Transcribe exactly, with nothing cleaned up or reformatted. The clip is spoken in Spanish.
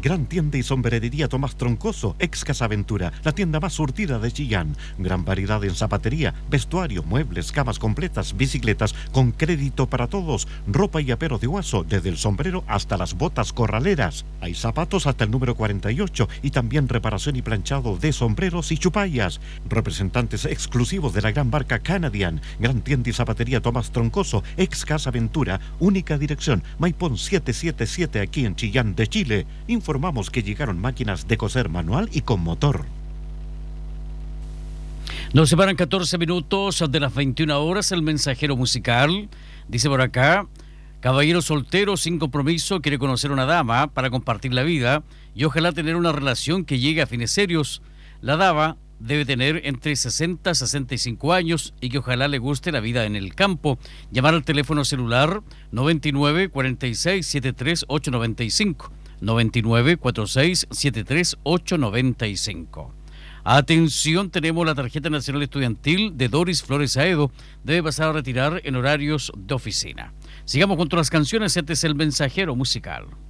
Gran tienda y sombrerería Tomás Troncoso, ex Casa Aventura, la tienda más surtida de Chillán. Gran variedad en zapatería, vestuario, muebles, camas completas, bicicletas, con crédito para todos, ropa y aperos de Guaso, desde el sombrero hasta las botas corraleras. Hay zapatos hasta el número cuarenta y ocho y también reparación y planchado de sombreros y chupallas. Representantes exclusivos de la gran marca Canadian. Gran tienda y zapatería Tomás Troncoso, ex Casa Aventura, única dirección, Maipón setecientos setenta y siete aquí en Chillán de Chile. Informamos que llegaron máquinas de coser manual y con motor. Nos separan catorce minutos de las veintiuna horas. El mensajero musical dice por acá: caballero soltero sin compromiso quiere conocer a una dama para compartir la vida y ojalá tener una relación que llegue a fines serios. La dama debe tener entre sesenta y sesenta y cinco años y que ojalá le guste la vida en el campo. Llamar al teléfono celular noventa y nueve, cuarenta y seis, setenta y tres, ochocientos noventa y cinco. noventa y nueve, cuarenta y seis, setenta y tres, ochocientos noventa y cinco. Atención, tenemos la tarjeta nacional estudiantil de Doris Flores Aedo. Debe pasar a retirar en horarios de oficina. Sigamos con todas las canciones. Este es el mensajero musical.